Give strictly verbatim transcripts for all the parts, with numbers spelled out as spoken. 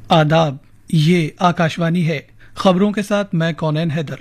आदाब, ये आकाशवाणी है। खबरों के साथ मैं कौनैन हैदर।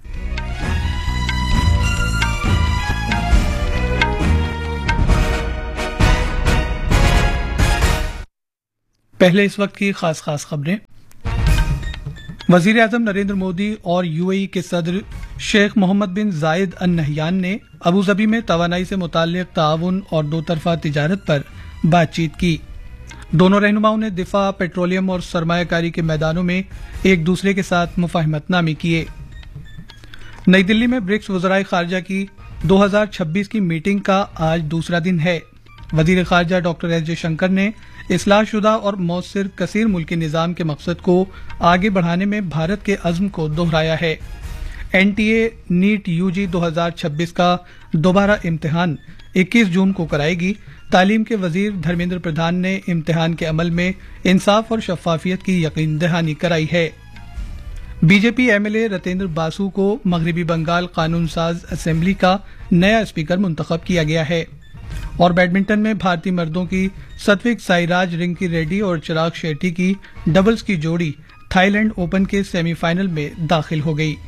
पहले इस वक्त की खास खास खबरें। वजीर आजम नरेंद्र मोदी और यूएई के सदर शेख मोहम्मद बिन जायद अल नहयान ने अबू धाबी में तवानाई से मुताल्लिक ताउन और दो तरफा तिजारत पर बातचीत की। दोनों रहनुमाओं ने दिफा, पेट्रोलियम और सरमायाकारी के मैदानों में एक दूसरे के साथ मुफाहमतनामे किए। नई दिल्ली में ब्रिक्स वज़राए खारजा की दो हज़ार छब्बीस की मीटिंग का आज दूसरा दिन है। वजीर खारजा डॉक्टर एस जयशंकर ने इस्लाहशुदा और मौसर कसीर मुल्की निज़ाम के मकसद को आगे बढ़ाने में भारत के अज़्म को दोहराया है। एनटीए नीट यूजी दो हज़ार छब्बीस का दोबारा इम्तिहान इक्कीस जून को कराएगी। तालीम के वजीर धर्मेंद्र प्रधान ने इम्तिहान के अमल में इंसाफ और शफाफियत की यकीन दहानी कराई है। बीजेपी एमएलए रतेंद्र बासु को मगरबी बंगाल कानून साज असेंबली का नया स्पीकर मुंतखब किया गया है। और बैडमिंटन में भारतीय मर्दों की सत्विक साईराज रिंकी रेड्डी और चिराग शेट्टी की डबल्स की जोड़ी थाईलैंड ओपन के सेमीफाइनल में दाखिल हो गई।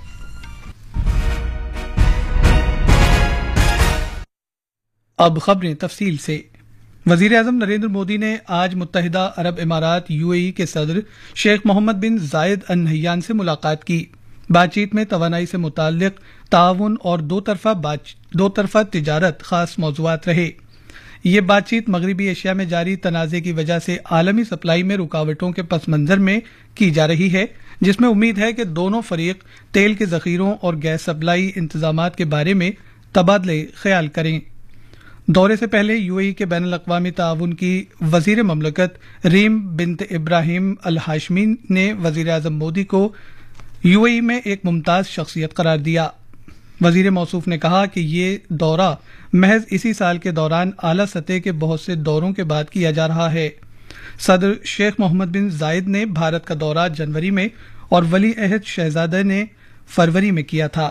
अब खबरें तफसील से। वजीर आजम नरेंद्र मोदी ने आज मुत्तहिदा अरब इमारात यूएई के सदर शेख मोहम्मद बिन जायद अल नहयान से मुलाकात की। बातचीत में तवानाई से मुताल्लिक ताउन और दो तरफा दो तरफा तिजारत खास मौज़ूआत रहे। ये बातचीत मगरबी एशिया में जारी तनाज़े की वजह से आलमी सप्लाई में रुकावटों के पस मंजर में की जा रही है, जिसमें उम्मीद है कि दोनों फरीक तेल के जखीरों और गैस सप्लाई इंतजामात के बारे में तबादले ख्याल करें। दौरे से पहले यूएई के बैनुल अक़वामी ताउन की वजीर ममलकत रीम बिन्त इब्राहिम अल हाशमी ने वजीर आजम मोदी को यूएई में एक मुमताज शख्सियत करार दिया। वजीर मौसूफ ने कहा कि ये दौरा महज इसी साल के दौरान आला सतह के बहुत से दौरों के बाद किया जा रहा है। सदर शेख मोहम्मद बिन जायद ने भारत का दौरा जनवरी में और वली अहद शहजादा ने फरवरी में किया था।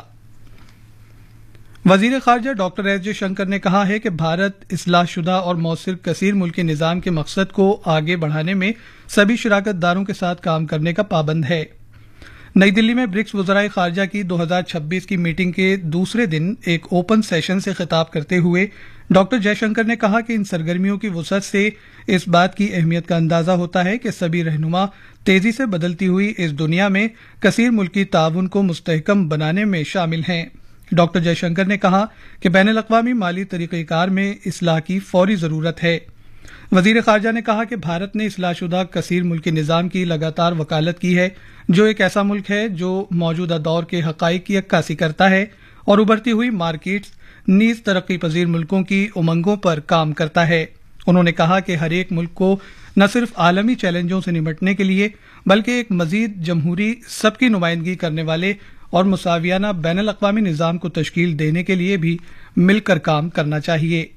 वजीर खारजा डॉक्टर एस जयशंकर ने कहा है कि भारत इस्लाहशुदा और मौसर कसीर मुल्की निज़ाम के मकसद को आगे बढ़ाने में सभी शिराकतदारों के साथ काम करने का पाबंद है। नई दिल्ली में ब्रिक्स वज़राए खारजा की दो हज़ार छब्बीस की मीटिंग के दूसरे दिन एक ओपन सेशन से खिताब करते हुए डॉक्टर जयशंकर ने कहा कि इन सरगर्मियों की वुसअत से इस बात की अहमियत का अंदाजा होता है कि सभी रहनुमा तेजी से बदलती हुई इस दुनिया में कसीर मुल्की ताउन को मुस्तहकम बनाने में शामिल हैं। डॉक्टर जयशंकर ने कहा कि बैनुल अक़वामी माली तरीक़ेकार में इस्लाह की फौरी ज़रूरत है। वजीर खारजा ने कहा कि भारत ने इस्लाहशुदा कसीर मुल्की निज़ाम की लगातार वकालत की है, जो एक ऐसा मुल्क है जो मौजूदा दौर के हक़ाइक़ की अक्कासी करता है और उभरती हुई मार्केट्स नीज़ तरक्की पजीर मुल्कों की उमंगों पर काम करता है। उन्होंने कहा कि हर एक मुल्क को न सिर्फ आलमी चैलेंजों से निपटने के लिए बल्कि एक मजीद जमहूरी सबकी नुमाइंदगी करने वाले और मुसावियाना बैनुल अक़वामी निज़ाम को तश्कील देने के लिए भी मिलकर काम करना चाहिए।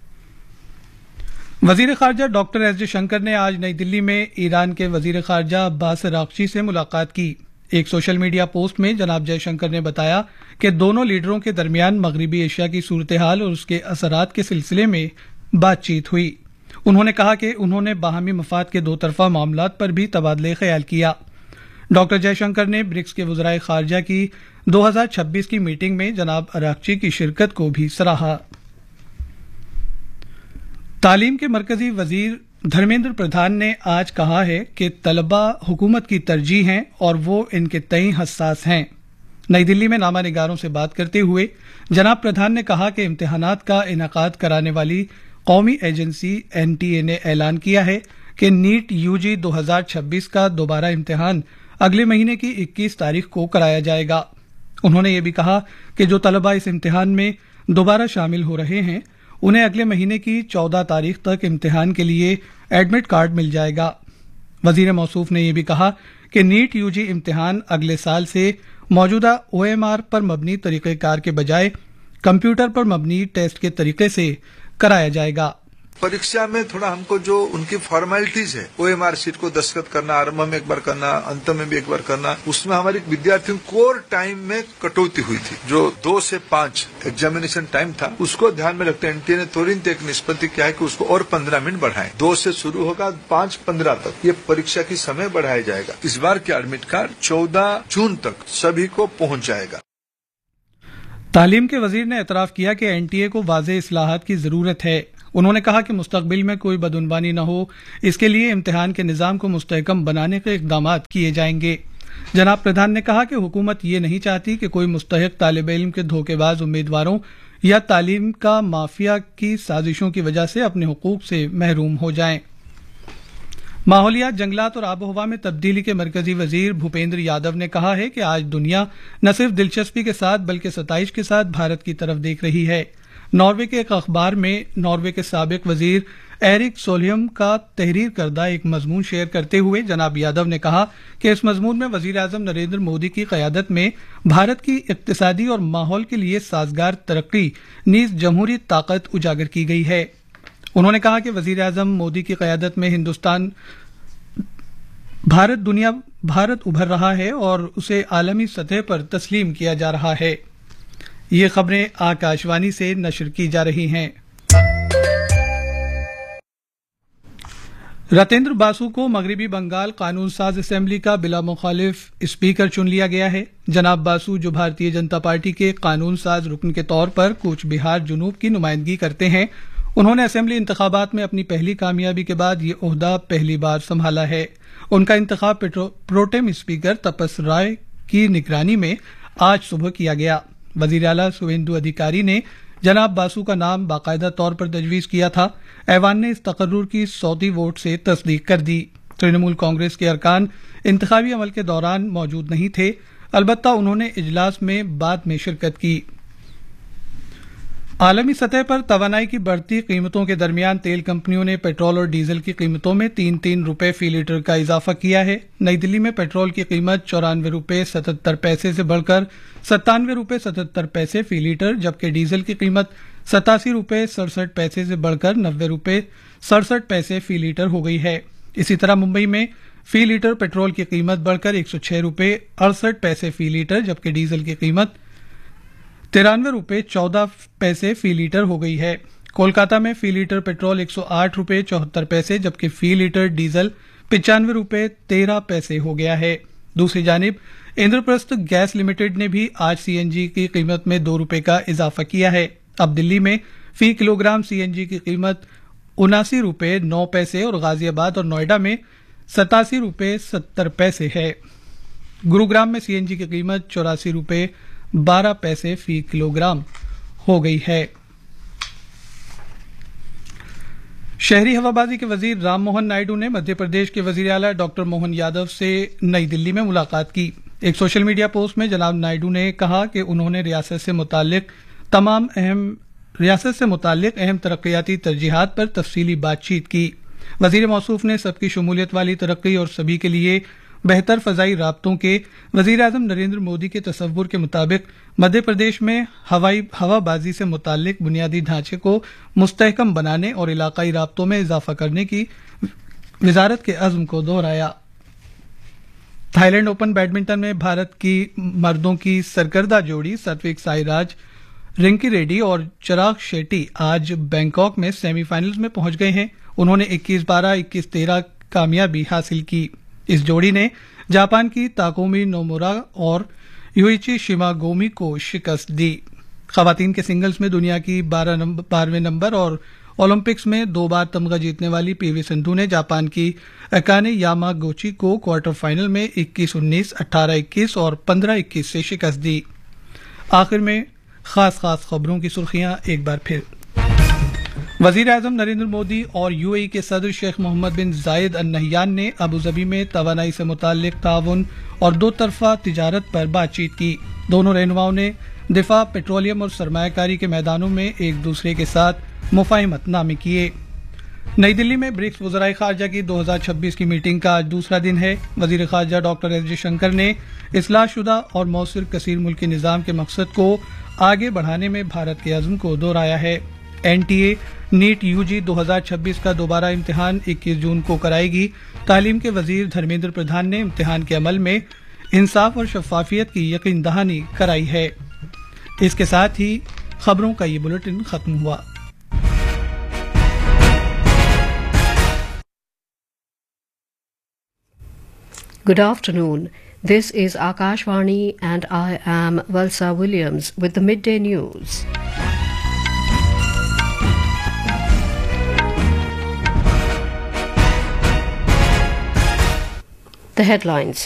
वजीर खारजा डॉक्टर एस जयशंकर ने आज नई दिल्ली में ईरान के वजीर खारजा अब्बास अराग़ची से मुलाकात की। एक सोशल मीडिया पोस्ट में जनाब जयशंकर ने बताया कि दोनों लीडरों के दरमियान मगरबी एशिया की सूरत हाल और उसके असरात के सिलसिले में बातचीत हुई। उन्होंने कहा कि उन्होंने बाहमी मफाद के दो तरफा मामलात पर भी तबादले ख्याल किया। डॉक्टर जयशंकर ने ब्रिक्स के वज़राए खारजा की दो हज़ार छब्बीस की मीटिंग में जनाब अराग़ची की शिरकत को भी सराहा। तालीम के मरकजी वजीर धर्मेंद्र प्रधान ने आज कहा है कि तलबा हुकूमत की तरजीह हैं और वो इनके तय हसास हैं। नई दिल्ली में नामा निगारों से बात करते हुए जनाब प्रधान ने कहा कि इम्तिहानात का इनाकाद कराने वाली कौमी एजेंसी एनटीए ने ऐलान किया है कि नीट यूजी दो हज़ार छब्बीस का दोबारा इम्तिहान अगले महीने की इक्कीस तारीख को कराया जाएगा। उन्होंने ये भी कहा कि जो तलबा इस इम्तिहान में दोबारा शामिल हो रहे हैं उन्हें अगले महीने की चौदह तारीख तक इम्तिहान के लिए एडमिट कार्ड मिल जाएगा। वजीर मौसूफ ने यह भी कहा कि नीट यूजी इम्तिहान अगले साल से मौजूदा ओएमआर पर मबनी तरीक़ेकार के बजाय कंप्यूटर पर मबनी टेस्ट के तरीके से कराया जाएगा। परीक्षा में थोड़ा हमको जो उनकी फॉर्मेलिटीज है, ओएमआर शीट को दस्तखत करना, आरंभ में एक बार करना, अंत में भी एक बार करना, उसमें हमारी विद्यार्थियों कोर टाइम में कटौती हुई थी। जो दो से पांच एग्जामिनेशन टाइम था, उसको ध्यान में रखते एनटीए ने तुरंत एक निष्पत्ति किया है कि उसको और पंद्रह मिनट बढ़ाएं। दो से शुरू होगा, पांच पंद्रह तक ये परीक्षा की समय बढ़ाया जाएगा। इस बार की एडमिट कार्ड चौदह जून तक सभी को पहुंच जाएगा। तालीम के वजीर ने एतराफ किया कि एनटीए को वाज़ेह इस्लाहात की जरूरत है। उन्होंने कहा कि मुस्तकबिल में कोई बदउनवानी न हो, इसके लिए इम्तिहान के निज़ाम को मुस्तहकम बनाने के इक़दाम किए जाएंगे। जनाब प्रधान ने कहा कि हुकूमत ये नहीं चाहती कि कोई मुस्तहिक तालिब इल्म के धोखेबाज उम्मीदवारों या तालीम का माफिया की साजिशों की वजह से अपने हुकूक से महरूम हो जाएं। माहौलियात, जंगलात और आबो हवा में तब्दीली के मरकजी वजीर भूपेंद्र यादव ने कहा है कि आज दुनिया न सिर्फ दिलचस्पी के साथ बल्कि सताइश के साथ भारत की तरफ देख रही है। नॉर्वे के एक अखबार में नॉर्वे के साबिक वजीर एरिक सोलियम का तहरीर करदा एक मजमून शेयर करते हुए जनाब यादव ने कहा कि इस मजमून में वजीर आजम नरेंद्र मोदी की क़यादत में भारत की इक्तिसादी और माहौल के लिए साजगार तरक्की नीज जमहूरी ताकत उजागर की गई है। उन्होंने कहा कि वजीर आजम मोदी की क़यादत में हिंदुस्तान भारत दुनिया भारत उभर रहा है और उसे आलमी सतह पर तस्लीम किया जा रहा है। ये खबरें आकाशवाणी से नशर की जा रही हैं। रतेंद्र बासु को मगरबी बंगाल कानून साज असेंबली का बिला मुखालिफ स्पीकर चुन लिया गया है। जनाब बासु, जो भारतीय जनता पार्टी के कानून साज रुकन के तौर पर कूच बिहार जुनूब की नुमाइंदगी करते हैं, उन्होंने असेंबली इंतखाबात में अपनी पहली कामयाबी के बाद ये ओहदा पहली बार संभाला है। उनका इंतखाब प्रोटेम स्पीकर तपस राय की निगरानी में आज सुबह किया गया। वजीर आला शुवेंदु अधिकारी ने जनाब बासु का नाम बाकायदा तौर पर तजवीज किया था। ऐवान ने इस तकर्रुर की सौती वोट से तस्दीक कर दी। तृणमूल कांग्रेस के अरकान इंतखाबी अमल के दौरान मौजूद नहीं थे, अलबत्ता उन्होंने इजलास में बाद में शिरकत की। आलमी सतह पर तवानाई की बढ़ती कीमतों के दरमियान तेल कंपनियों ने पेट्रोल और डीजल की कीमतों में तीन तीन रुपए फी लीटर का इजाफा किया है। नई दिल्ली में पेट्रोल की कीमत चौरानवे रुपए सतहत्तर पैसे से बढ़कर सत्तानवे रुपए सतहत्तर पैसे फी लीटर, जबकि डीजल की कीमत सतासी रुपए सड़सठ पैसे से बढ़कर नब्बे रुपए सड़सठ पैसे फी लीटर हो गई है। इसी तरह मुंबई में फी लीटर पेट्रोल की कीमत बढ़कर एक सौ छह रुपए अड़सठ पैसे फी लीटर, जबकि डीजल की कीमत तिरानवे रुपए चौदह पैसे फी लीटर हो गई है। कोलकाता में फी लीटर पेट्रोल एक सौ आठ रुपए चौहत्तर पैसे, जबकि फी लीटर डीजल पिचानवे रुपए तेरह पैसे हो गया है। दूसरी जानिब इंद्रप्रस्थ गैस लिमिटेड ने भी आज सीएनजी की कीमत में दो रुपए का इजाफा किया है। अब दिल्ली में फी किलोग्राम सीएनजी की कीमत उनासी रुपए नौ पैसे और गाजियाबाद और नोएडा में सतासी रुपए सत्तर पैसे है। गुरुग्राम में सीएनजी की कीमत चौरासी रुपए बारह पैसे फी किलोग्राम हो गई है। शहरी हवाबाजी के वजीर राम मोहन नायडू ने मध्य प्रदेश के वजीर आला डॉक्टर मोहन यादव से नई दिल्ली में मुलाकात की। एक सोशल मीडिया पोस्ट में जनाब नायडू ने कहा कि उन्होंने रियासत से मुतालिक तमाम अहम रियासत से मुतालिक अहम तरक्याती तरजीहात पर तफसीली बातचीत की। वजीर मौसूफ ने सबकी शमूलियत वाली तरक्की और सभी के लिए बेहतर फजाई राब्तों के वजीर आजम नरेंद्र मोदी के तस्वुर के मुताबिक मध्य प्रदेश में हवाई हवाबाजी से मुतालिक बुनियादी ढांचे को मुस्तहकम बनाने और इलाकाई राब्तों में इजाफा करने की वजारत के अज़्म को दोहराया। थाईलैंड ओपन बैडमिंटन में भारत की मर्दों की सरकर्दा जोड़ी सात्विक साईराज रिंकी रेड्डी और चिराग शेट्टी आज बैंकॉक में सेमीफाइनल्स में पहुंच गए हैं। उन्होंने इक्कीस बारह इक्कीस तेरह कामयाबी हासिल की। इस जोड़ी ने जापान की ताकोमी नोमुरा और युइची शिमागोमी को शिकस्त दी। खवातीन के सिंगल्स में दुनिया की बारहवें नंबर और ओलंपिक्स में दो बार तमगा जीतने वाली पीवी सिंधु ने जापान की अकाने यामागोची को क्वार्टर फाइनल में इक्कीस उन्नीस, अठारह इक्कीस और पंद्रह इक्कीस से शिकस्त दी। आखिर में खास खास खबरों की सुर्खियां एक बार फिर। वजीर आजम नरेंद्र मोदी और यूएई के सदर शेख मोहम्मद बिन जायद अल नहयान ने अबू धाबी में तवानाई से मुताल्लिक ताउन और दो तरफा तिजारत पर बातचीत की। दोनों रहनुमाओं ने दिफा, पेट्रोलियम और सरमायाकारी के मैदानों में एक दूसरे के साथ मुफाहिमत नामे किए। नई दिल्ली में ब्रिक्स वज़राए खारजा की दो हजार छब्बीस की मीटिंग का आज दूसरा दिन है। वजीर खारजा डॉक्टर एस जयशंकर ने इस्लाहशुदा और मौसर कसीर मुल्की निज़ाम के मकसद को आगे बढ़ाने में भारत के अज़्म को दोहराया है। एनटीए नीट यूजी दो हज़ार छब्बीस का दोबारा इम्तिहान इक्कीस जून को कराएगी। तालीम के वजीर धर्मेंद्र प्रधान ने इम्तिहान के अमल में इंसाफ और शफाफियत की यकीन दहानी कराई है। इसके साथ ही खबरों का ये बुलेटिन खत्म हुआ। Good afternoon. This is Akashvani and I am Valsa Williams with the midday news. The headlines.